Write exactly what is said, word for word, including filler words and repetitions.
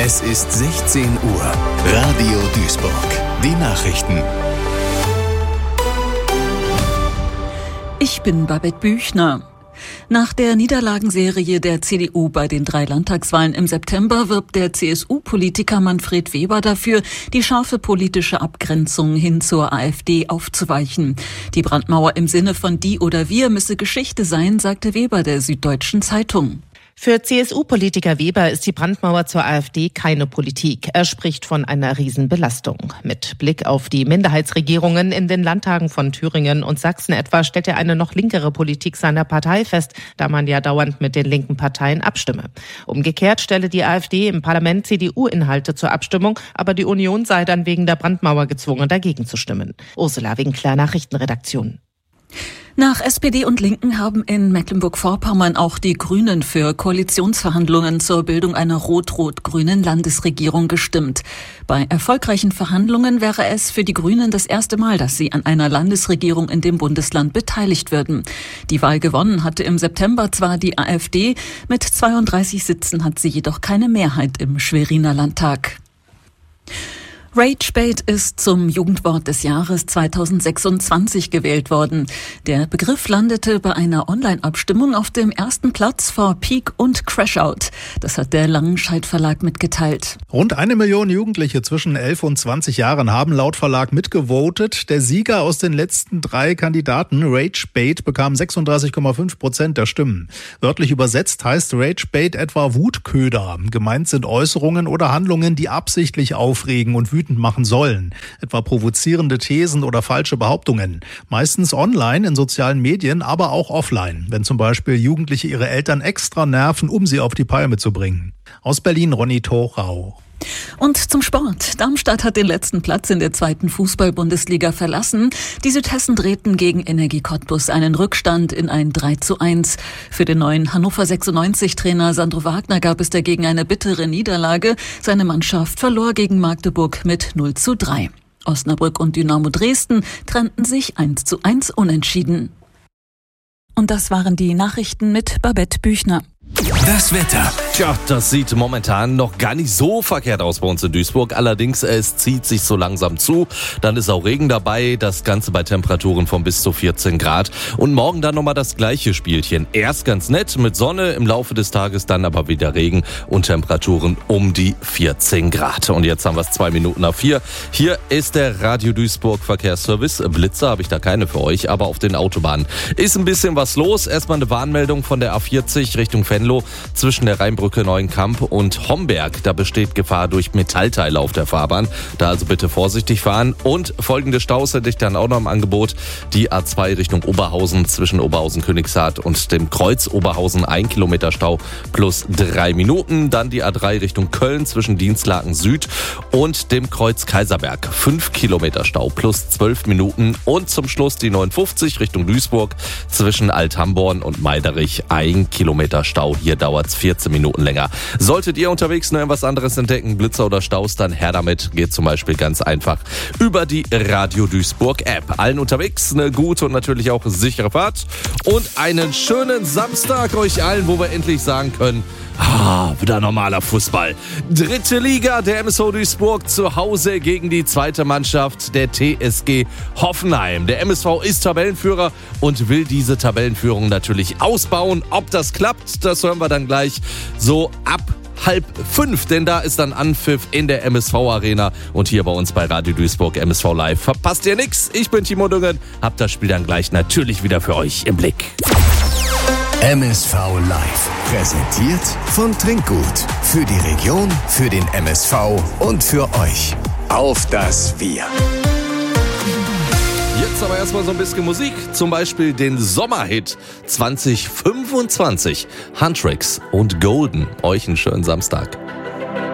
Es ist sechzehn Uhr. Radio Duisburg. Die Nachrichten. Ich bin Babette Büchner. Nach der Niederlagenserie der C D U bei den drei Landtagswahlen im September wirbt der C S U-Politiker Manfred Weber dafür, die scharfe politische Abgrenzung hin zur AfD aufzuweichen. Die Brandmauer im Sinne von die oder wir müsse Geschichte sein, sagte Weber der Süddeutschen Zeitung. Für C S U-Politiker Weber ist die Brandmauer zur AfD keine Politik. Er spricht von einer Riesenbelastung. Mit Blick auf die Minderheitsregierungen in den Landtagen von Thüringen und Sachsen etwa stellt er eine noch linkere Politik seiner Partei fest, da man ja dauernd mit den linken Parteien abstimme. Umgekehrt stelle die AfD im Parlament C D U-Inhalte zur Abstimmung, aber die Union sei dann wegen der Brandmauer gezwungen, dagegen zu stimmen. Ursula Winkler, Nachrichtenredaktion. Nach S P D und Linken haben in Mecklenburg-Vorpommern auch die Grünen für Koalitionsverhandlungen zur Bildung einer rot-rot-grünen Landesregierung gestimmt. Bei erfolgreichen Verhandlungen wäre es für die Grünen das erste Mal, dass sie an einer Landesregierung in dem Bundesland beteiligt würden. Die Wahl gewonnen hatte im September zwar die AfD, mit zweiunddreißig Sitzen hat sie jedoch keine Mehrheit im Schweriner Landtag. Ragebait ist zum Jugendwort des Jahres zweitausendsechsundzwanzig gewählt worden. Der Begriff landete bei einer Online-Abstimmung auf dem ersten Platz vor Peak und Crashout. Das hat der Langenscheidt Verlag mitgeteilt. Rund eine Million Jugendliche zwischen elf und zwanzig Jahren haben laut Verlag mitgevotet. Der Sieger aus den letzten drei Kandidaten, Ragebait, bekam sechsunddreißig Komma fünf Prozent der Stimmen. Wörtlich übersetzt heißt Ragebait etwa Wutköder. Gemeint sind Äußerungen oder Handlungen, die absichtlich aufregen und wütend machen sollen, etwa provozierende Thesen oder falsche Behauptungen. Meistens online in sozialen Medien, aber auch offline, wenn zum Beispiel Jugendliche ihre Eltern extra nerven, um sie auf die Palme zu bringen. Aus Berlin Ronny Thorau. Und zum Sport. Darmstadt hat den letzten Platz in der zweiten Fußball-Bundesliga verlassen. Die Südhessen drehten gegen Energie Cottbus einen Rückstand in ein drei zu eins. Für den neuen Hannover sechsundneunzig-Trainer Sandro Wagner gab es dagegen eine bittere Niederlage. Seine Mannschaft verlor gegen Magdeburg mit null zu drei. Osnabrück und Dynamo Dresden trennten sich eins zu eins unentschieden. Und das waren die Nachrichten mit Babette Büchner. Das Wetter. Tja, das sieht momentan noch gar nicht so verkehrt aus bei uns in Duisburg. Allerdings, es zieht sich so langsam zu. Dann ist auch Regen dabei. Das Ganze bei Temperaturen von bis zu vierzehn Grad. Und morgen dann nochmal das gleiche Spielchen. Erst ganz nett mit Sonne, im Laufe des Tages dann aber wieder Regen und Temperaturen um die vierzehn Grad. Und jetzt haben wir es zwei Minuten nach vier. Hier ist der Radio Duisburg Verkehrsservice. Blitzer habe ich da keine für euch, aber auf den Autobahnen ist ein bisschen was los. Erstmal eine Warnmeldung von der A vierzig Richtung Venlo zwischen der Rheinbrücke Neuenkamp und Homberg. Da besteht Gefahr durch Metallteile auf der Fahrbahn. Da also bitte vorsichtig fahren. Und folgende Staus hätte ich dann auch noch im Angebot. Die A zwei Richtung Oberhausen zwischen Oberhausen-Königshardt und dem Kreuz Oberhausen. Ein Kilometer Stau plus drei Minuten. Dann die A drei Richtung Köln zwischen Dienstlaken Süd und dem Kreuz Kaiserberg. Fünf Kilometer Stau plus zwölf Minuten. Und zum Schluss die neunundfünfzig Richtung Duisburg zwischen Althamborn und Meiderich. Ein Kilometer Stau. Hier dauert es vierzehn Minuten länger. Solltet ihr unterwegs noch irgendwas anderes entdecken, Blitzer oder Staus, dann her damit. Geht zum Beispiel ganz einfach über die Radio Duisburg App. Allen unterwegs eine gute und natürlich auch sichere Fahrt und einen schönen Samstag euch allen, wo wir endlich sagen können, ah, wieder normaler Fußball. Dritte Liga, der M S V Duisburg zu Hause gegen die zweite Mannschaft der T S G Hoffenheim. Der M S V ist Tabellenführer und will diese Tabellenführung natürlich ausbauen. Ob das klappt, das hören wir dann gleich so ab halb fünf, denn da ist dann Anpfiff in der M S V-Arena und hier bei uns bei Radio Duisburg M S V Live. Verpasst ihr nix. Ich bin Timo Düngen, hab das Spiel dann gleich natürlich wieder für euch im Blick. M S V Live. Präsentiert von Trinkgut. Für die Region, für den M S V und für euch. Auf das Wir. Jetzt aber erstmal so ein bisschen Musik. Zum Beispiel den Sommerhit zwanzig fünfundzwanzig. Huntrix und Golden. Euch einen schönen Samstag.